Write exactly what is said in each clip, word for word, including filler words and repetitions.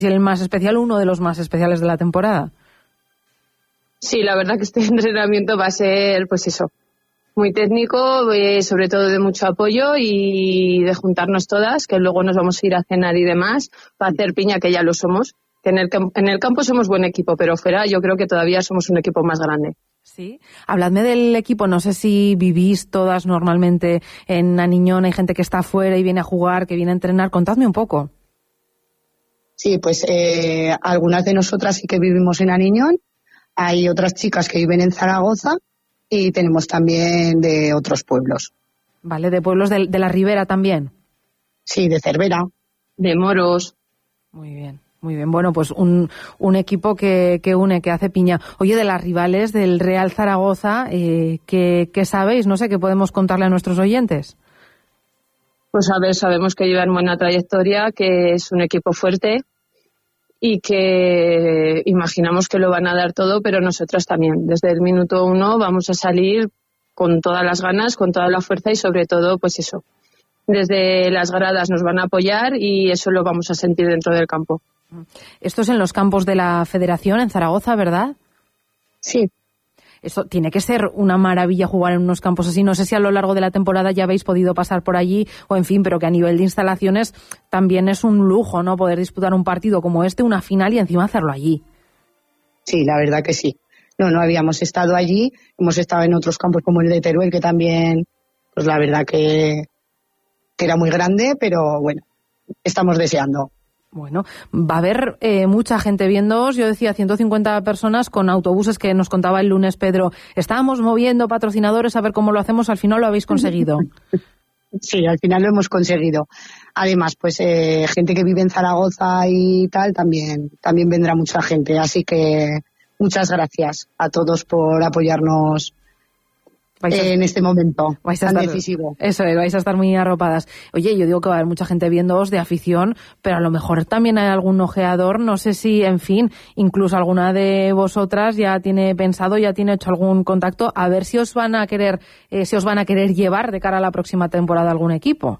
el más especial, uno de los más especiales de la temporada. Sí, la verdad que este entrenamiento va a ser, pues eso, muy técnico, eh, sobre todo de mucho apoyo y de juntarnos todas, que luego nos vamos a ir a cenar y demás, para hacer piña, que ya lo somos. Que en el, en el campo somos buen equipo, pero fuera yo creo que todavía somos un equipo más grande. Sí, habladme del equipo, no sé si vivís todas normalmente en Aniñón, hay gente que está afuera y viene a jugar, que viene a entrenar, contadme un poco. Sí, pues eh, algunas de nosotras sí que vivimos en Aniñón, hay otras chicas que viven en Zaragoza y tenemos también de otros pueblos. Vale, de pueblos de, de la Ribera también. Sí, de Cervera. De Moros. Muy bien. Muy bien, bueno, pues un, un equipo que, que une, que hace piña. Oye, de las rivales del Real Zaragoza, eh, ¿qué, ¿qué sabéis? No sé, ¿qué podemos contarle a nuestros oyentes? Pues a ver, sabemos que llevan buena trayectoria, que es un equipo fuerte y que imaginamos que lo van a dar todo, pero nosotros también. Desde el minuto uno vamos a salir con todas las ganas, con toda la fuerza y sobre todo, pues eso, desde las gradas nos van a apoyar y eso lo vamos a sentir dentro del campo. Esto es en los campos de la Federación, en Zaragoza, ¿verdad? Sí. Esto tiene que ser una maravilla jugar en unos campos así. No sé si a lo largo de la temporada ya habéis podido pasar por allí o en fin, pero que a nivel de instalaciones también es un lujo, ¿no? Poder disputar un partido como este, una final y encima hacerlo allí. Sí, la verdad que sí. No, no habíamos estado allí, hemos estado en otros campos como el de Teruel, que también, pues la verdad que, que era muy grande, pero bueno, estamos deseando. Bueno, va a haber eh, mucha gente viéndoos. Yo decía ciento cincuenta personas con autobuses que nos contaba el lunes Pedro. Estábamos moviendo patrocinadores a ver cómo lo hacemos. Al final lo habéis conseguido. Sí, al final lo hemos conseguido. Además, pues eh, gente que vive en Zaragoza y tal, también, también vendrá mucha gente. Así que muchas gracias a todos por apoyarnos eh, en este momento vais a tan estar, decisivo. Eso es, vais a estar muy arropadas. Oye, yo digo que va a haber mucha gente viéndoos de afición, pero a lo mejor también hay algún ojeador, no sé si, en fin, incluso alguna de vosotras ya tiene pensado, ya tiene hecho algún contacto, a ver si os van a querer, eh, si os van a querer llevar de cara a la próxima temporada algún equipo.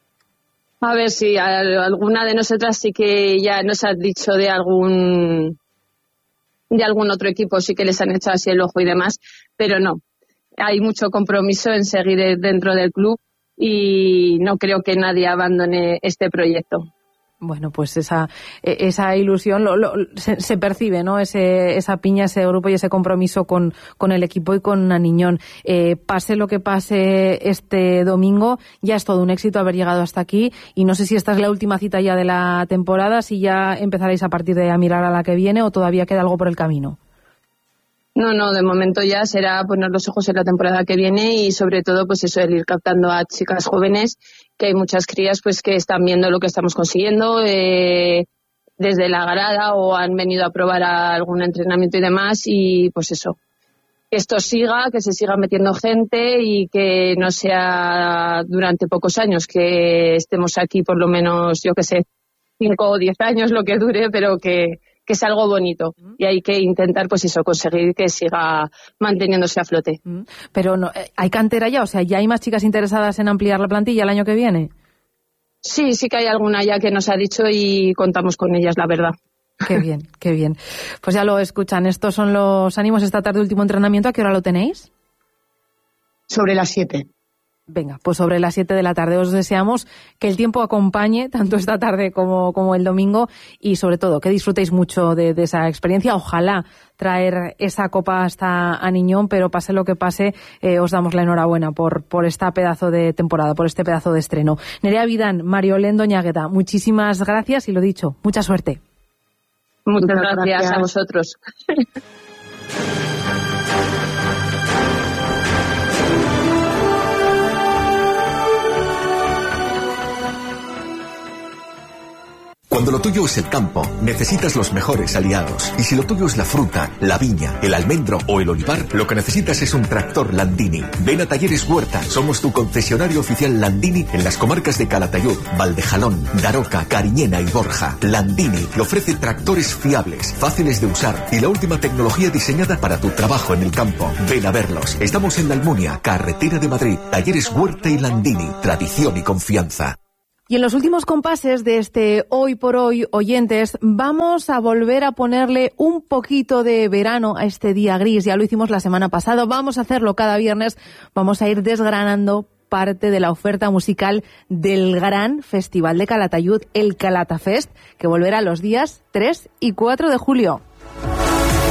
A ver si alguna de nosotras sí que ya nos ha dicho de algún de algún otro equipo, sí que les han echado así el ojo y demás, pero no. Hay mucho compromiso en seguir dentro del club y no creo que nadie abandone este proyecto. Bueno, pues esa esa ilusión lo, lo, se, se percibe, ¿no? Ese, esa piña, ese grupo y ese compromiso con, con el equipo y con Aniñón. Eh, pase lo que pase este domingo, ya es todo un éxito haber llegado hasta aquí y no sé si esta es la última cita ya de la temporada, si ya empezaréis a partir de a mirar a la que viene o todavía queda algo por el camino. No, no, de momento ya será poner los ojos en la temporada que viene y sobre todo pues eso, el ir captando a chicas jóvenes, que hay muchas crías pues que están viendo lo que estamos consiguiendo eh, desde la grada o han venido a probar a algún entrenamiento y demás y pues eso, que esto siga, que se siga metiendo gente y que no sea durante pocos años, que estemos aquí por lo menos, yo que sé, cinco o diez años, lo que dure, pero que que es algo bonito y hay que intentar pues eso, conseguir que siga manteniéndose a flote. Pero no, ¿hay cantera ya? O sea, ¿ya hay más chicas interesadas en ampliar la plantilla el año que viene? Sí, sí que hay alguna ya que nos ha dicho y contamos con ellas, la verdad. Qué bien, qué bien. Pues ya lo escuchan, estos son los ánimos esta tarde, último entrenamiento. ¿A qué hora lo tenéis? Sobre las siete. Venga, pues sobre las siete de la tarde. Os deseamos que el tiempo acompañe tanto esta tarde como, como el domingo y sobre todo que disfrutéis mucho de, de esa experiencia. Ojalá traer esa copa hasta Aniñón, pero pase lo que pase, eh, os damos la enhorabuena por, por esta pedazo de temporada, por este pedazo de estreno. Nerea Vidán, Mariolén Doñagueda, muchísimas gracias y lo dicho, mucha suerte. Muchas gracias, gracias a vosotros. Cuando lo tuyo es el campo, necesitas los mejores aliados. Y si lo tuyo es la fruta, la viña, el almendro o el olivar, lo que necesitas es un tractor Landini. Ven a Talleres Huerta, somos tu concesionario oficial Landini en las comarcas de Calatayud, Valdejalón, Daroca, Cariñena y Borja. Landini te ofrece tractores fiables, fáciles de usar y la última tecnología diseñada para tu trabajo en el campo. Ven a verlos. Estamos en La Almunia, carretera de Madrid. Talleres Huerta y Landini, tradición y confianza. Y en los últimos compases de este Hoy por Hoy, oyentes, vamos a volver a ponerle un poquito de verano a este día gris. Ya lo hicimos la semana pasada, vamos a hacerlo cada viernes, vamos a ir desgranando parte de la oferta musical del gran Festival de Calatayud, el Calatafest, que volverá los días tres y cuatro de julio.